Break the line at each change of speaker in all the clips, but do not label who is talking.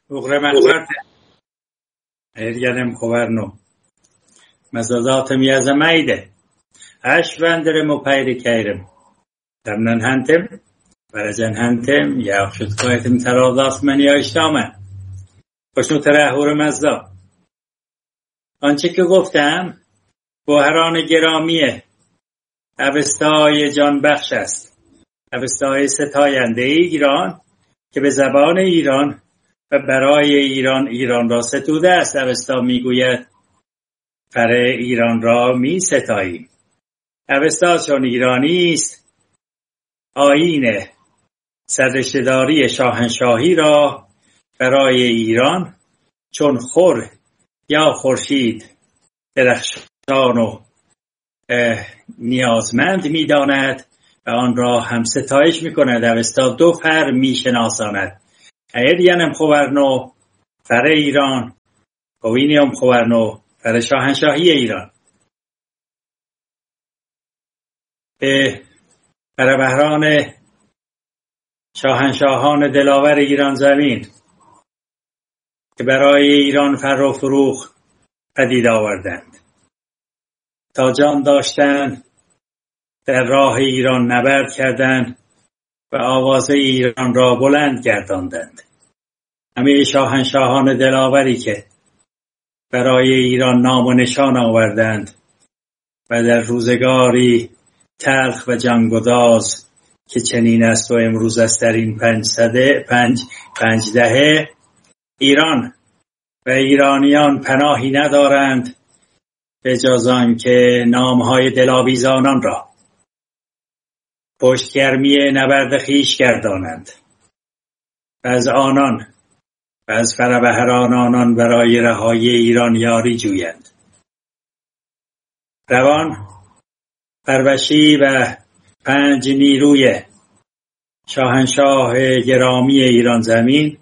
Uğramaklar ergenim kovarno. Mazazatım yazamaydı. Aşvendirim o payri keyrim. Demnen hentim. Vereceğin hentim. Yaxşıt kaytım terazat men ya iştame. Başnu terahurم ازدا. آنچه که گفتم گوهران گرامیه. اوستای جان بخش است. اوستای ستاینده ایران که به زبان ایران و برای ایران را ستوده است. اوستا میگوید فر ایران را می ستاییم. اوستا چون ایرانی است آیین سررشته‌داری شاهنشاهی را برای ایران چون خور یا خورشید درخشان و نیازمند می‌داند و آن را هم ستایش می‌کند. اوستا دو فر می‌شناساند. ایریم خوارنو فر ایران گوینیم خوارنو فر شاهنشاهی ایران. به فربهران شاهنشاهان دلاور ایران زمین که برای ایران فر و فروغ پدید آوردند، تا جان داشتند در راه ایران نبرد کردند و آواز ایران را بلند گرداندند. همه شاهنشاهان دلاوری که برای ایران نام و نشان آوردند و در روزگاری تلخ و جنگ‌گداز که چنین است و امروز است در این پنج دهه ایران و ایرانیان پناهی ندارند به جز آن که نامهای دلاویزانان را پشتگرمی نبرد خویش گردانند و از آنان و از فربهران آنان برای رهایی ایران یاری جویند. روان پرورشی و 5 نیروی شاهنشاه گرامی ایران زمین،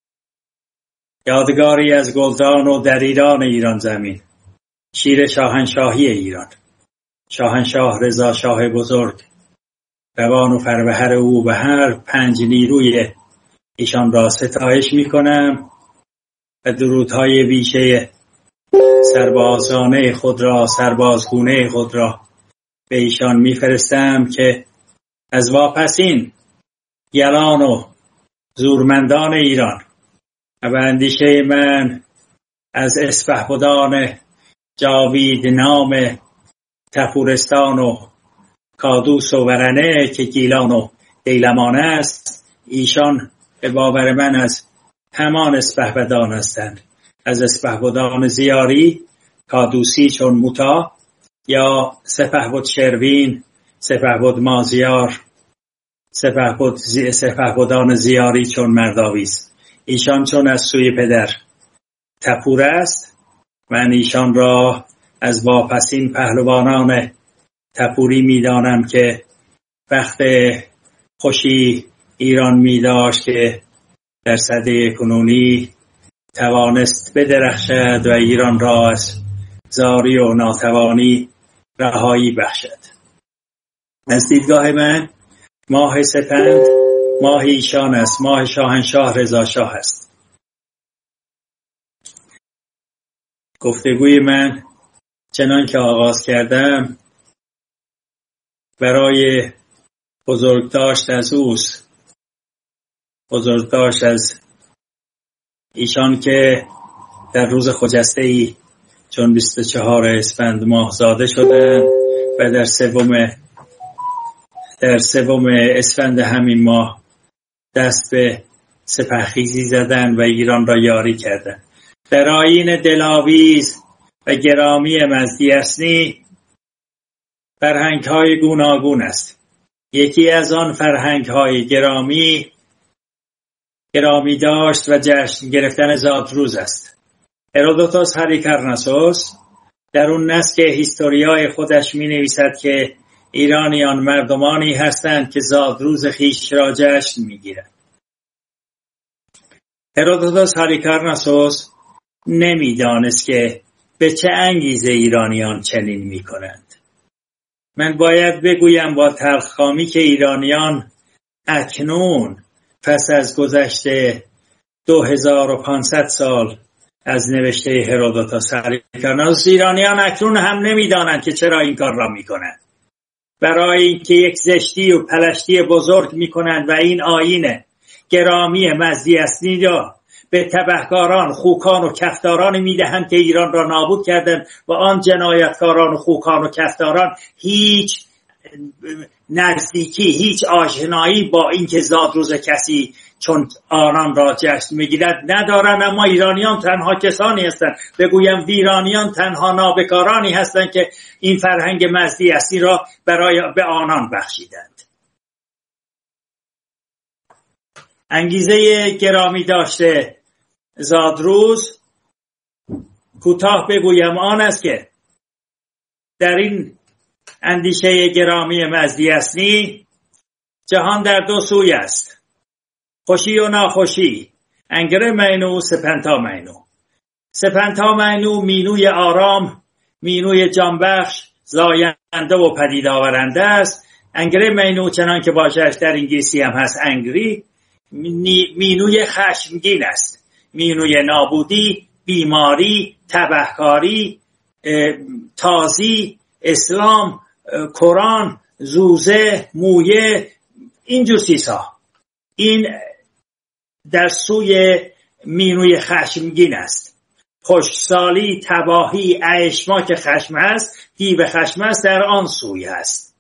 یادگاری از گلدان و دریران ایران زمین، شیر شاهنشاهی ایران، شاهنشاه رضا شاه بزرگ، روان و فربهر او و هر 5 نیروی ایشان را ستایش می کنم و درودهای ویژه سربازانه خود را، سربازگونه خود را به ایشان می فرستم که از واپسین گلان و زورمندان ایران و به اندیشه من از اسپهبدان جاوید نام تپورستان و کادوس و ورنه که گیلان و دیلمان است، ایشان به باور من از همان اسپهبدان هستند. از اسپهبدان زیاری، کادوسی چون موتا یا سپهبد شروین، سپهبد مازیار، سپهبدان زیاری چون مرداویز. ایشان چون از سوی پدر تپور است، من ایشان را از واپسین پهلوانان تپوری میدانم که وقت خوشی ایران میداشت که در سده کنونی توانست بدرخشد و ایران را از زاری و ناتوانی رهایی بخشد. از دیدگاه من ماه سپند ماه ایشان است، ماه شاهنشاه رضا شاه است. گفتگوی من چنان که آغاز کردم برای بزرگداشت از اوست، بزرگداشت از ایشان که در روز خجسته‌ای چون 24 اسفند ماه زاده شدند و در سوم اسفند همین ماه دست به سپهخیزی زدند و ایران را یاری کردند. در آیین دلاویز و گرامی مزدی‌اصنی فرهنگ‌های گوناگون است. یکی از آن فرهنگ‌های گرامی داشت و جشن گرفتن زادروز است. هرودوتوس هالیکارناسوس در اون نسک هیستوریای خودش می نویسد که ایرانیان مردمانی هستند که زادروز خویش را جشن می گیرند. هرودوتوس هالیکارناسوس نمی دانست که به چه انگیزه ایرانیان چنین می کنند. من باید بگویم با تلخکامی که ایرانیان اکنون پس از گذشت 2500 سال از نوشته هرودوتوس هلیکارناسوس. ایرانیان اکنون هم نمیدانند که چرا این کار را میکنند. برای اینکه یک زشتی و پلشتی بزرگ میکنند و این آیین گرامی مزدی اصلی را به تبهکاران، خوکان و کفتاران میدهند که ایران را نابود کردند و آن جنایتکاران و خوکان و کفتاران هیچ نزدیکی، هیچ آشنایی با اینکه زادروز کسی چون آنان را جشن میگیرد ندارند. اما ایرانیان تنها کسانی هستند، بگویم ویرانیان تنها نابکارانی هستند که این فرهنگ مزدی اصلی را به آنان بخشیدند. انگیزه گرامی داشته زادروز، کوتاه بگویم، آن است که در این اندیشه گرامی مزدی اصلی جهان در دو سوی است، خوشی و ناخوشی، انگره مینو، سپنتا مینو. سپنتا مینو مینوی آرام، مینوی جانبخش، زاینده و پدید آورنده است. انگره مینو چنان که باشش در انگلیسی هم هست انگری، مینوی خشمگین است، مینوی نابودی، بیماری، تبهکاری، تازی، اسلام، قرآن، زوزه، مویه، اینجور چیزها. این در سوی مینوی خشمگین است. خشکسالی، تباهی، اعشما که خشم است، دیو خشم است، در آن سوی است.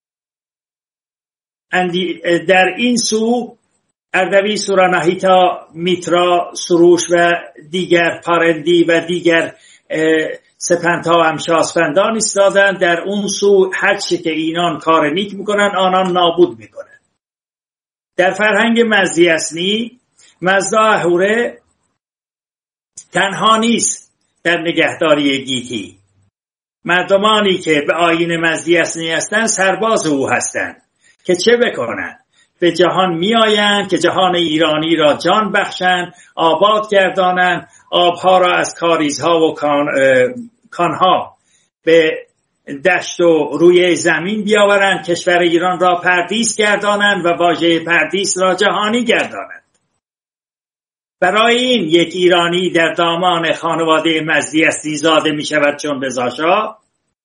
در این سو اردوی، سوراناهیتا، میترا، سروش و دیگر پارندی و دیگر سپنتا هم شاسپندان ایستادند. در اون سو هر چی که اینان کار نیک میکنن آنان نابود میکنن. در فرهنگ مزدی اصلی مزدا اهوره تنها نیست در نگهداری گیتی. مردمانی که به آیین مزدی اصلی هستند سرباز او هستند که چه بکنند؟ به جهان می آیند که جهان ایرانی را جان بخشند، آباد گردانند، آبها را از کاریزها و کانها به دشت و روی زمین بیاورند، کشور ایران را پردیس گردانند و واژه پردیس را جهانی گردانند. برای این یک ایرانی در دامان خانواده مزدی اصلی زاده می شود چون رضا شاه.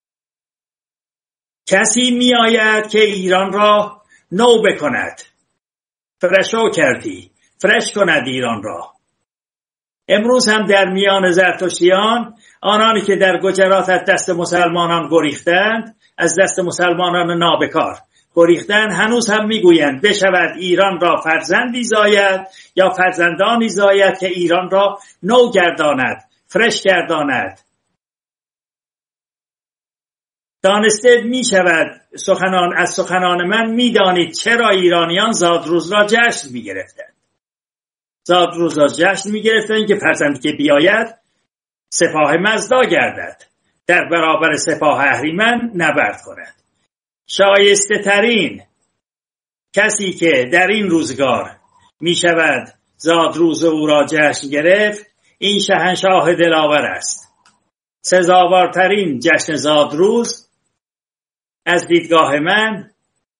کسی می آید که ایران را نو بکند، فرش کند ایران را. امروز هم در میان زرتشتیان، آنانی که در گجرات از دست مسلمانان گریختند، از دست مسلمانان نابکار گریختند، هنوز هم میگویند بشود ایران را فرزندی زاید یا فرزندانی زاید که ایران را نو گرداند، فرش گرداند. دانسته می شود از سخنان من می دانید چرا ایرانیان زادروز را جشن می گرفتند. زادروز را جشن می گرفتند که فرزندی که بیاید سپاه مزدا گردد، در برابر سپاه اهریمن نبرد کند. شایسته ترین کسی که در این روزگار می شود زادروز او را جشن گرفت این شاهنشاه دلاور است. سزاوارترین جشن زادروز از دیدگاه من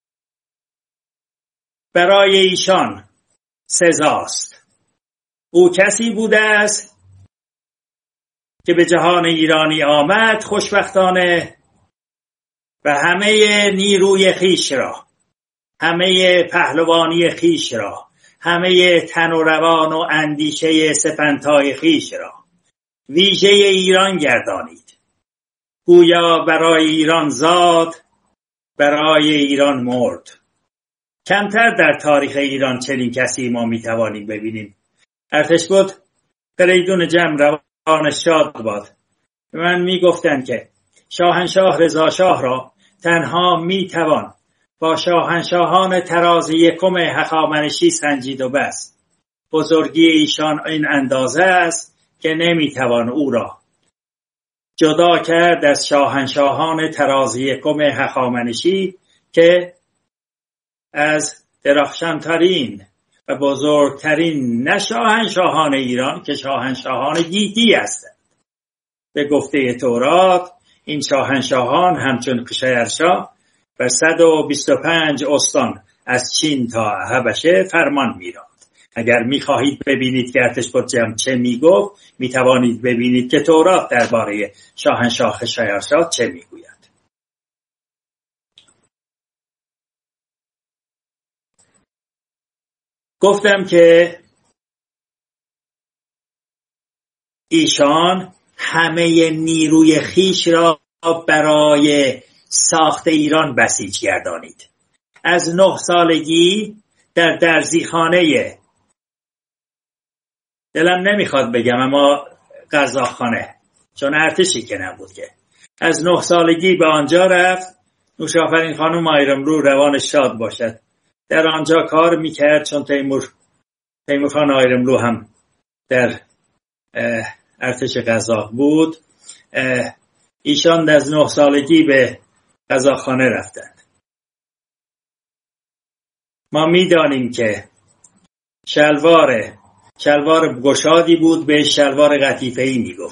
برای ایشان سزاست. او کسی بوده است که به جهان ایرانی آمد خوشبختانه و همه نیروی خیش را، همه پهلوانی خیش را، همه تن و روان و اندیشه سپنتای خیش را ویژه ایران گردانید. گویا برای ایران زاد، برای ایران مرد. کمتر در تاریخ ایران چنین کسی ما میتوانیم ببینیم. ارتش بود فریدون جمع روان شاد باد. من میگفتن که شاهنشاه رضا شاه را تنها میتوان با شاهنشاهان طراز یکم هخامنشی سنجید و بس. بزرگی ایشان این اندازه است که نمیتوان او را جدا کرد از شاهنشاهان طراز یکم هخامنشی که از درخشانترین و بزرگترین نه شاهنشاهان ایران که شاهنشاهان گیتی هستند. به گفته تورات این شاهنشاهان همچون شهرشاه و 125 استان از چین تا حبشه فرمان می‌راند اگر میخواهید ببینید که ارتشبرجم چه میگفت، میتوانید ببینید که تورات درباره شاهنشاه شایرشاه چه میگوید. گفتم که ایشان همه نیروی خیش را برای ساخت ایران بسیج گردانید. از 9 سالگی در درزیخانه، دلم نمیخواد بگم اما قزاقخانه، چون ارتشی که نبود که، از 9 سالگی به آنجا رفت. نوشافرین خانم آیرملو روانش شاد باشد در آنجا کار میکرد، چون تیمورخان آیرملو هم در ارتش قزاق بود. ایشان از 9 سالگی به قزاقخانه رفتند. ما میدانیم که شلوار گشادی بود، به شلوار قطیفه‌ای میگفت.